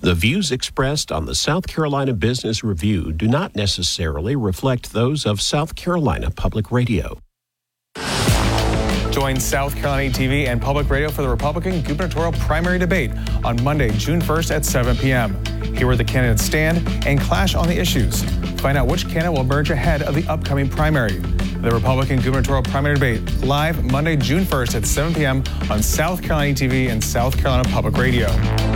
The views expressed on the South Carolina Business Review do not necessarily reflect those of South Carolina Public Radio. Join South Carolina TV and Public Radio for the Republican gubernatorial primary debate on Monday, June 1st at 7 p.m. Hear where the candidates stand and clash on the issues. Find out which candidate will emerge ahead of the upcoming primary. The Republican gubernatorial primary debate live Monday, June 1st at 7 p.m. on South Carolina TV and South Carolina Public Radio.